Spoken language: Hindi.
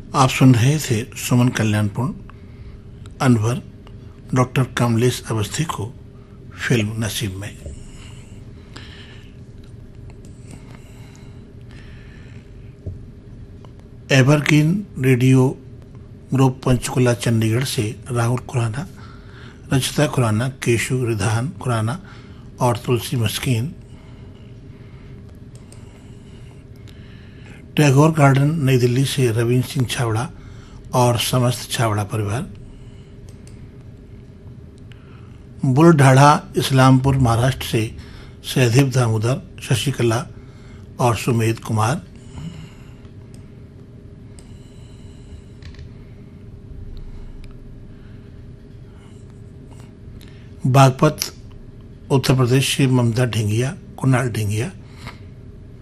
आप सुन रहे थे सुमन कल्याणपुर अनवर डॉक्टर कमलेश अवस्थी को फिल्म नसीब में। Evergreen radio group Panchkula Chandigarh से राहुल खुराना, रचिता खुराना, केशु रिधान खुराना और तुलसी मस्कीन। टैगोर गार्डन नई दिल्ली से रविंद्र सिंह छावड़ा और समस्त छावड़ा परिवार। बुलढाणा इस्लामपुर महाराष्ट्र से सहदेव दामोदर, शशिकला और सुमेध कुमार। बागपत उत्तर प्रदेश से ममता ढेंगिया, कुणाल ढेंगिया।